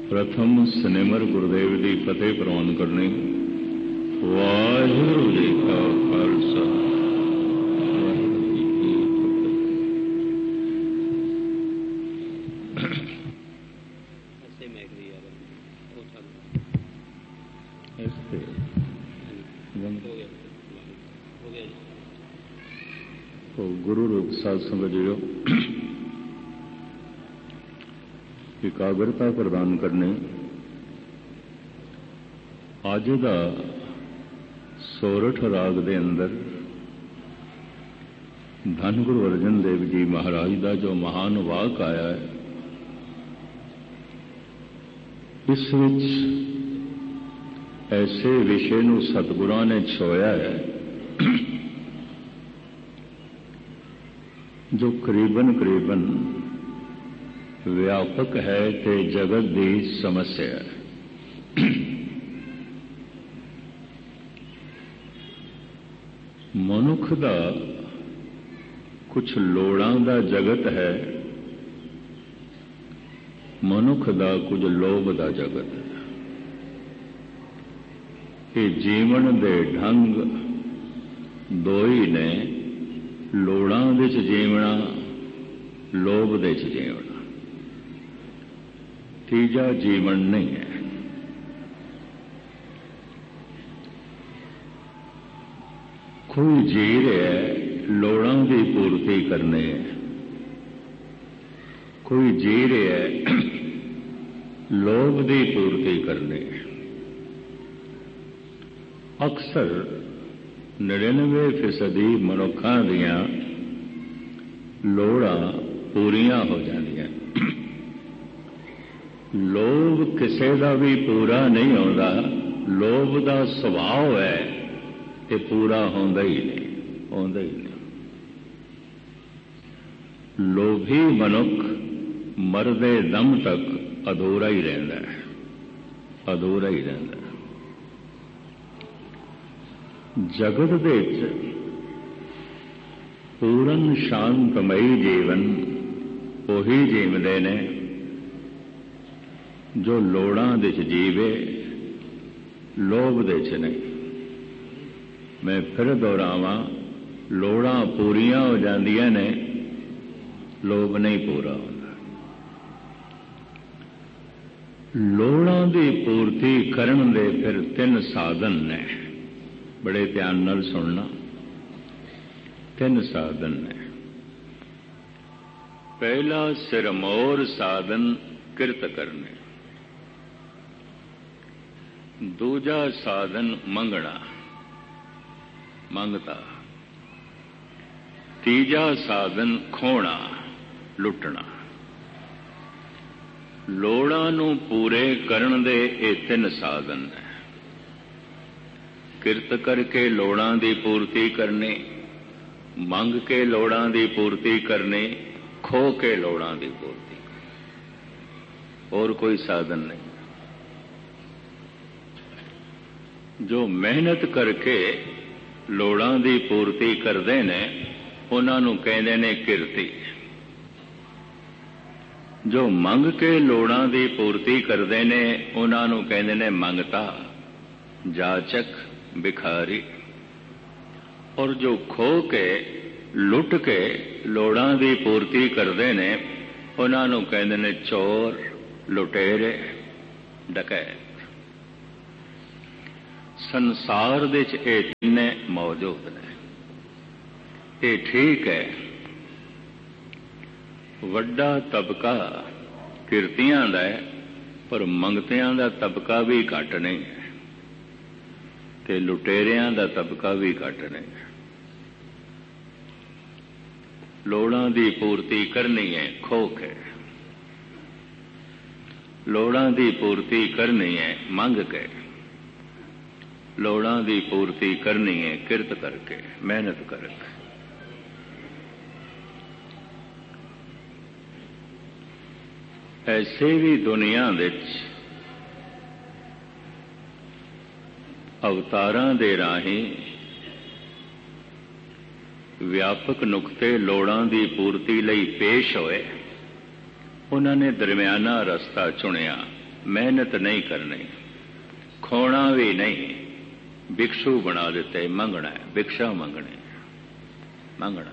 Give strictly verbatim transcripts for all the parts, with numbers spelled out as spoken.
प्रथम सिनेमर गुरुदेव की फतेह प्रवान करनी। वाहिगुरू जी का खालसा वाहिगुरू जी की फतेह। तो गुरु रूप साध संगत जीओ, एकाग्रता प्रदान करने अज का सोरठ राग दे अंदर धन गुरु अर्जन देव जी महाराज का जो महान वाक आया है, इस विच ऐसे विषय नूं सतगुरां ने छोया है जो करीबन करीबन व्यापक है ते जगत की समस्या है। मनुख दा कुछ लोड़ां दा जगत है, मनुख दा कुछ लोभ दा जगत है। ये जीवन दे ढंग दो ही ने, लोड़ां दे च जीवना, लोभ दे च जीवना। तीजा जीवन नहीं है। कोई जी रहा है लोड़ां की पूर्ति करने, कोई जी रहा है लोभ की पूर्ति करने। अक्सर निन्यानवे फीसदी मनुखों दियां लोड़ां पूरियां हो जांदियां। लोभ किसी का भी पूरा नहीं होता, लोभ का सुभाव है, ये पूरा होंदा ही नहीं, होंदा ही नहीं। लोभी मनुख मरदे दम तक अधूरा ही रहता है, अधूरा ही रहता है। जगत दे पूर्ण शांतमयी जीवन वही जीवते ने जो लोड़ां दे च जीवे, लोभ दे च नहीं। मैं फिर दोहरावां, लोड़ां पूरियां हो जांदियां ने, लोभ नहीं पूरा होता। लोड़ां दी पूर्ति करन दे फिर तीन साधन ने, बड़े ध्यान नाल सुनना। तीन साधन ने। पहला सिरमौर साधन किरत करने, दूजा साधन मंगना, मंगता। तीजा साधन खोना, लुटना। लोड़ां नूं पूरे करन दे ये तीन साधन है। किरत करके लोड़ां दी पूर्ति करनी, मंग के लोड़ां दी पूर्ति करनी, खो के लोड़ां दी पूर्ति करनी। और कोई साधन नहीं। जो मेहनत करके लोड़ां दी पूर्ति करते ने, उन्हां नूं कहंदे ने किरती। जो मंग के लोड़ां दी पूर्ति करते ने, उन्हां नूं कहंदे ने मंगता, जाचक, भिखारी। और जो खो के लुट के लोड़ां दी पूर्ति करते ने, उन्हां नूं कहंदे ने चोर, लुटेरे, डकैत। संसार दे च ये तिन्ने मौजूद ने। ये ठीक है, वड्डा तबका किरतियां दा है, पर मंगतियां दा तबका भी घट नहीं है, ते लुटेरियां दा तबका भी घट नहीं है। लोड़ां दी पूर्ति करनी है खो के, लोड़ां दी पूर्ति करनी है मंग के, लोड़ां दी पूर्ति करनी है किरत करके, मेहनत करके। ऐसे भी दुनिया विच अवतारां दे राहीं व्यापक नुकते लोड़ां दी पूर्ति लई पेश होए, उन्होंने दरमियाना रस्ता चुनिया, ਮਿਹਨਤ ਨਹੀਂ ਕਰਨੀ, ਖੋਣਾ ਵੀ ਨਹੀਂ, ਭਿਕਸ਼ੂ ਬਣਾ ਦਿੱਤੇ, ਮੰਗਣਾ, ਭਿਕਸ਼ਾ ਮੰਗਣੀ, ਮੰਗਣਾ,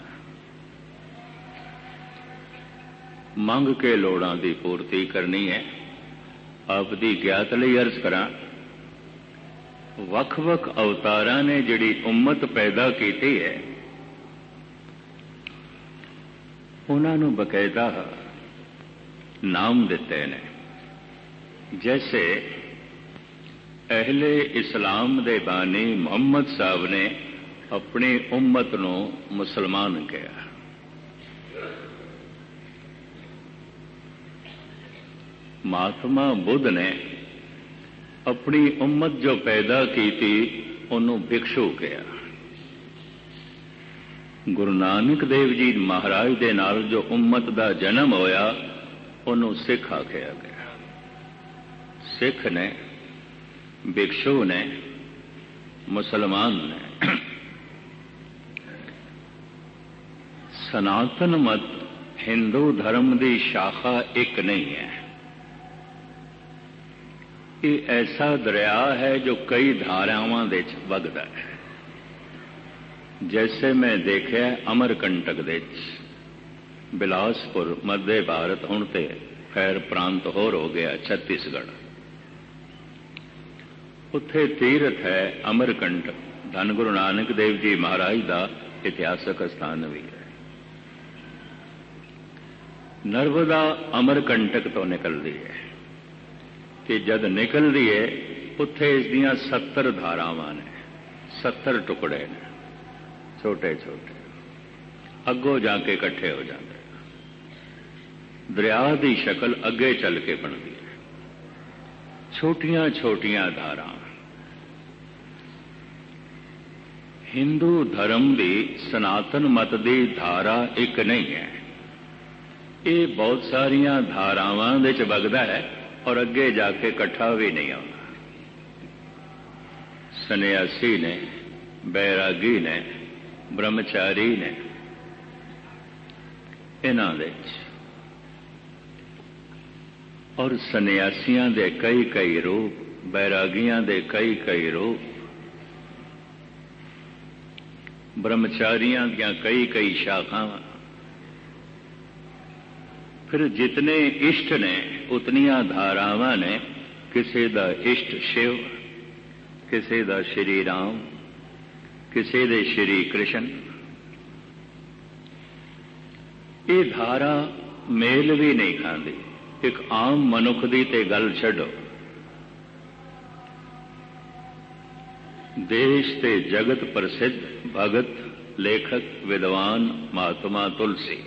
ਮੰਗ ਕੇ ਲੋੜਾਂ ਦੀ ਪੂਰਤੀ ਕਰਨੀ ਹੈ। ਆਪ ਦੀ ਗਿਆਤ ਲਈ ਅਰਜ਼ ਕਰਾਂ, ਵੱਖ-ਵੱਖ ਅਵਤਾਰਾਂ ਨੇ ਜਿਹੜੀ ਉਮਤ ਪੈਦਾ ਕੀਤੀ ਹੈ, ਉਹਨਾਂ ਨੂੰ ਬਕਾਇਦਾ ਨਾਮ ਦਿੱਤੇ ਨੇ। ਜੈਸੇ ਅਹਿਲੇ ਇਸਲਾਮ ਦੇ ਬਾਨੀ ਮੁਹੰਮਦ ਸਾਹਿਬ ਨੇ ਆਪਣੀ ਉਮਤ ਨੂੰ ਮੁਸਲਮਾਨ ਕਿਹਾ। ਮਹਾਤਮਾ ਬੁੱਧ ਨੇ ਆਪਣੀ ਉਮਤ ਜੋ ਪੈਦਾ ਕੀਤੀ ਉਹਨੂੰ ਭਿਕਸ਼ੂ ਕਿਹਾ। ਗੁਰੂ ਨਾਨਕ ਦੇਵ ਜੀ ਮਹਾਰਾਜ ਦੇ ਨਾਲ ਜੋ ਉਮਤ ਦਾ ਜਨਮ ਹੋਇਆ ਉਹਨੂੰ ਸਿੱਖ ਆਖਿਆ ਗਿਆ। ਸਿੱਖ ਨੇ, ਭਿਕਸ਼ੂ ਨੇ, ਮੁਸਲਮਾਨ ਨੇ। ਸਨਾਤਨ ਮਤ ਹਿੰਦੂ ਧਰਮ ਦੀ ਸ਼ਾਖਾ ਇੱਕ ਨਹੀਂ ਹੈ। ਇਹ ਐਸਾ ਦਰਿਆ ਹੈ ਜੋ ਕਈ ਧਾਰਾਵਾਂ ਦੇ ਵਿੱਚ ਵਗਦਾ ਹੈ। ਜੈਸੇ ਮੈਂ ਦੇਖਿਆ ਅਮਰਕੰਟਕ ਦੇ ਵਿੱਚ ਬਿਲਾਸਪੁਰ ਮੱਧ ਭਾਰਤ, ਹੁਣ ਤੇ ਖੈਰ ਪ੍ਰਾਂਤ ਹੋਰ ਹੋ ਗਿਆ ਛੱਤੀਸਗੜ੍ਹ, ਉੱਥੇ ਤੀਰਥ ਹੈ ਅਮਰਕੰਟਕ, ਧੰਨ ਗੁਰੂ ਨਾਨਕ ਦੇਵ ਜੀ ਮਹਾਰਾਜ ਦਾ ਇਤਿਹਾਸਕ ਸਥਾਨ ਵੀ ਹੈ। ਨਰਮਦਾ ਅਮਰਕੰਟਕ ਤੋਂ ਨਿਕਲਦੀ ਹੈ ਕਿ ਜਦ ਨਿਕਲਦੀ ਹੈ ਉੱਥੇ ਇਸ ਦੀਆਂ ਸੱਤਰ ਧਾਰਾਵਾਂ ਨੇ, ਸੱਤਰ ਟੁਕੜੇ ਨੇ, ਛੋਟੇ ਛੋਟੇ, ਅੱਗੋਂ ਜਾ ਕੇ ਇਕੱਠੇ ਹੋ ਜਾਂਦੇ। ਦਰਿਆ ਦੀ ਸ਼ਕਲ ਅੱਗੇ ਚੱਲ ਕੇ ਬਣਦੀ ਹੈ, ਛੋਟੀਆਂ ਛੋਟੀਆਂ ਧਾਰਾਂ। ਹਿੰਦੂ ਧਰਮ ਦੀ ਸਨਾਤਨ ਮਤ ਦੀ ਧਾਰਾ ਇੱਕ ਨਹੀਂ ਹੈ। ਇਹ ਬਹੁਤ ਸਾਰੀਆਂ ਧਾਰਾਵਾਂ ਦੇ ਵਿੱਚ ਵਗਦਾ ਹੈ ਔਰ ਅੱਗੇ ਜਾ ਕੇ ਇਕੱਠਾ ਵੀ ਨਹੀਂ ਆਉਂਦਾ। ਸੰਨਿਆਸੀ ਨੇ, ਬੈਰਾਗੀ ਨੇ, ਬ੍ਰਹਮਚਾਰੀ ਨੇ, ਇਹਨਾਂ ਦੇ ਔਰ ਸੰਨਿਆਸੀਆਂ ਦੇ ਕਈ ਕਈ ਰੂਪ, ਬੈਰਾਗੀਆਂ ਦੇ ਕਈ ਕਈ ਰੂਪ, ਬ੍ਰਹਮਚਾਰੀਆਂ ਦੀਆਂ ਕਈ ਕਈ ਸ਼ਾਖਾਵਾਂ। ਫਿਰ ਜਿਤਨੇ ਇਸ਼ਟ ਨੇ ਉਤਨੀਆਂ ਧਾਰਾਵਾਂ ਨੇ। ਕਿਸੇ ਦਾ ਇਸ਼ਟ ਸ਼ਿਵ, ਕਿਸੇ ਦਾ ਸ਼੍ਰੀ ਰਾਮ, ਕਿਸੇ ਦੇ ਸ਼੍ਰੀ ਕ੍ਰਿਸ਼ਨ। ਇਹ ਧਾਰਾ ਮੇਲ ਵੀ ਨਹੀਂ ਖਾਂਦੀ। ਇੱਕ ਆਮ ਮਨੁੱਖ ਦੀ ਤੇ ਗੱਲ ਛੱਡੋ, ਦੇਸ਼ ਤੇ ਜਗਤ ਪ੍ਰਸਿੱਧ ਭਗਤ, ਲੇਖਕ, ਵਿਦਵਾਨ ਮਹਾਤਮਾ ਤੁਲਸੀ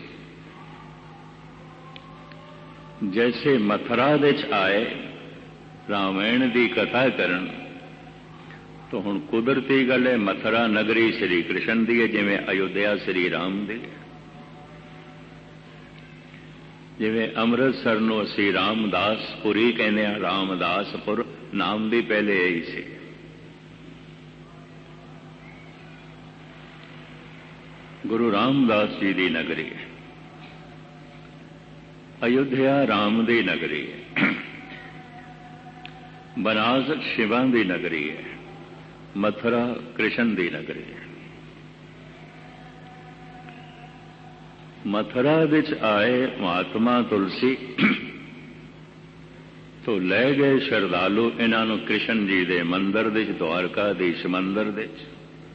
ਜੈਸੇ ਮਥੁਰਾ ਦੇ ਚ ਆਏ ਰਾਮਾਇਣ ਦੀ ਕਥਾ ਕਰਨ, ਤਾਂ ਹੁਣ ਕੁਦਰਤੀ ਗੱਲ ਹੈ ਮਥੁਰਾ ਨਗਰੀ ਸ੍ਰੀ ਕ੍ਰਿਸ਼ਨ ਦੀ ਹੈ, ਜਿਵੇਂ ਅਯੁੱਧਿਆ ਸ੍ਰੀ ਰਾਮ ਦੀ। ਜਿਵੇਂ ਅੰਮ੍ਰਿਤਸਰ ਨੂੰ ਅਸੀਂ ਰਾਮਦਾਸਪੁਰੀ ਕਹਿੰਦੇ ਹਾਂ, ਰਾਮਦਾਸਪੁਰ ਨਾਮ ਵੀ ਪਹਿਲੇ ਇਹੀ ਸੀ। ਗੁਰੂ ਰਾਮਦਾਸ ਜੀ ਦੀ ਨਗਰੀ ਹੈ। ਅਯੁੱਧਿਆ ਰਾਮ ਦੀ ਨਗਰੀ ਹੈ। ਬਨਾਰਸ ਸ਼ਿਵਾਂ ਦੀ ਨਗਰੀ ਹੈ। ਮਥੁਰਾ ਕ੍ਰਿਸ਼ਨ ਦੀ ਨਗਰੀ ਹੈ। ਮਥੁਰਾ ਵਿੱਚ ਆਏ ਮਹਾਤਮਾ ਤੁਲਸੀ ਤੋਂ ਲੈ ਗਏ ਸ਼ਰਧਾਲੂ ਇਹਨਾਂ ਨੂੰ ਕ੍ਰਿਸ਼ਨ ਜੀ ਦੇ ਮੰਦਰ ਦੇ, ਦਵਾਰਕਾਧੀਸ਼ ਮੰਦਰ ਦੇ